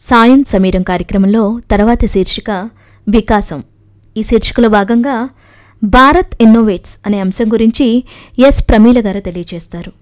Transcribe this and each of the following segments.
సాయం సమీరం కార్యక్రమంలో తర్వాతి శీర్షిక వికాసం. ఈ శీర్షికలో భాగంగా భారత్ ఇన్నోవేట్స్ అనే అంశం గురించి ఎస్ ప్రమీల గారు తెలియజేస్తారు.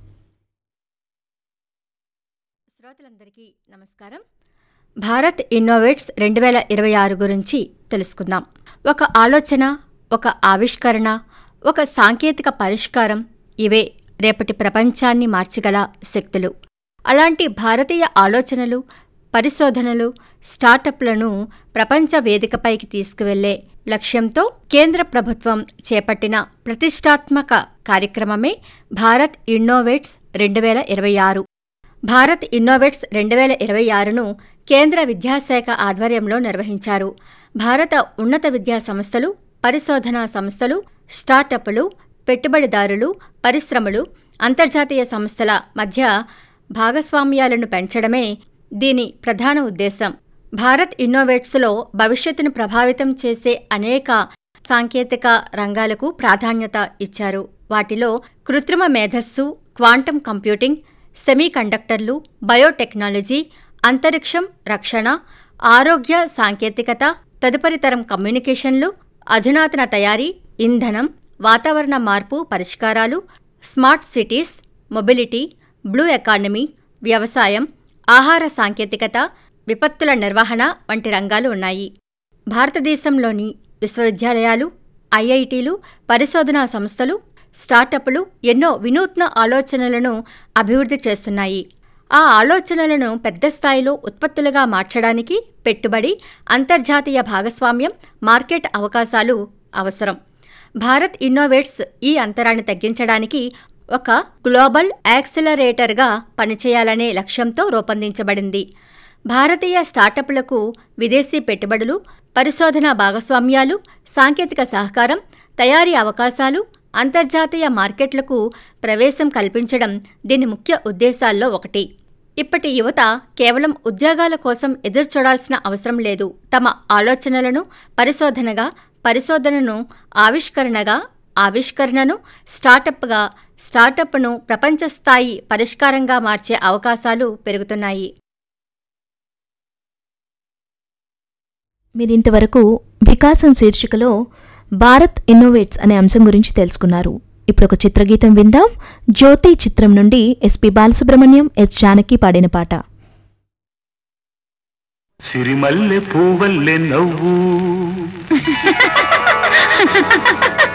శ్రోతలందరికీ నమస్కారం. భారత్ ఇన్నోవేట్స్ 2026 గురించి తెలుసుకుందాం. ఒక ఆలోచన, ఒక ఆవిష్కరణ, ఒక సాంకేతిక పరిష్కారం, ఇవే రేపటి ప్రపంచాన్ని మార్చగల శక్తులు. అలాంటి భారతీయ ఆలోచనలు, పరిశోధనలు, స్టార్టప్లను ప్రపంచ వేదికపైకి తీసుకువెళ్లే లక్ష్యంతో కేంద్ర ప్రభుత్వం చేపట్టిన ప్రతిష్టాత్మక కార్యక్రమమే భారత్ ఇన్నోవేట్స్ 2026. భారత్ ఇన్నోవేట్స్ 2026ను కేంద్ర విద్యాశాఖ ఆధ్వర్యంలో నిర్వహించారు. భారత ఉన్నత విద్యా సంస్థలు, పరిశోధనా సంస్థలు, స్టార్టప్లు, పెట్టుబడిదారులు, పరిశ్రమలు, అంతర్జాతీయ సంస్థల మధ్య భాగస్వామ్యాలను పెంచడమే దీని ప్రధాన ఉద్దేశం. భారత్ ఇన్నోవేట్స్లో భవిష్యత్తును ప్రభావితం చేసే అనేక సాంకేతిక రంగాలకు ప్రాధాన్యత ఇచ్చారు. వాటిలో కృత్రిమ మేధస్సు, క్వాంటం కంప్యూటింగ్, సెమీకండక్టర్లు, బయోటెక్నాలజీ, అంతరిక్షం, రక్షణ, ఆరోగ్య సాంకేతికత, తదుపరి తరం కమ్యూనికేషన్లు, అధునాతన తయారీ, ఇంధనం, వాతావరణ మార్పు పరిష్కారాలు, smart cities, mobility, blue economy, వ్యవసాయం, ఆహార సాంకేతికత, విపత్తుల నిర్వహణ వంటి రంగాలు ఉన్నాయి. భారతదేశంలోని విశ్వవిద్యాలయాలు, ఐఐటీలు, పరిశోధనా సంస్థలు, స్టార్టప్లు ఎన్నో వినూత్న ఆలోచనలను అభివృద్ధి చేస్తున్నాయి. ఆ ఆలోచనలను పెద్ద స్థాయిలో ఉత్పత్తులుగా మార్చడానికి పెట్టుబడి, అంతర్జాతీయ భాగస్వామ్యం, మార్కెట్ అవకాశాలు అవసరం. భారత్ ఇన్నోవేట్స్ ఈ అంతరాన్ని తగ్గించడానికి ఒక గ్లోబల్ యాక్సిలరేటర్గా పనిచేయాలనే లక్ష్యంతో రూపొందించబడింది. భారతీయ స్టార్టప్లకు విదేశీ పెట్టుబడులు, పరిశోధనా భాగస్వామ్యాలు, సాంకేతిక సహకారం, తయారీ అవకాశాలు, అంతర్జాతీయ మార్కెట్లకు ప్రవేశం కల్పించడం దీని ముఖ్య ఉద్దేశాల్లో ఒకటి. ఇప్పటి యువత కేవలం ఉద్యోగాల కోసం ఎదురుచూడాల్సిన అవసరం లేదు. తమ ఆలోచనలను పరిశోధనగా, పరిశోధనను ఆవిష్కరణగా, ఆవిష్కరణను స్టార్టప్గా, స్టార్టప్ను ప్రపంచ స్థాయి పరిష్కారంగా మార్చే అవకాశాలు పెరుగుతున్నాయి. మీరింతవరకు వికాసం శీర్షికలో భారత్ ఇన్నోవేట్స్ అనే అంశం గురించి తెలుసుకున్నారు. ఇప్పుడు ఒక చిత్రగీతం విందాం. జ్యోతి చిత్రం నుండి ఎస్పి బాలసుబ్రహ్మణ్యం, ఎస్ జానకి పాడిన పాట. సిరిమల్లె పూవల్లె నవ్వు